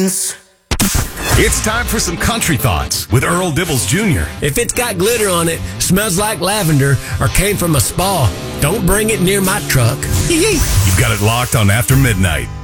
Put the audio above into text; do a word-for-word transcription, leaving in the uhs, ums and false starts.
It's time for some country thoughts with Earl Dibbles Junior If it's got glitter on it, smells like lavender, or came from a spa, don't bring it near my truck. You've got it locked on After Midnight.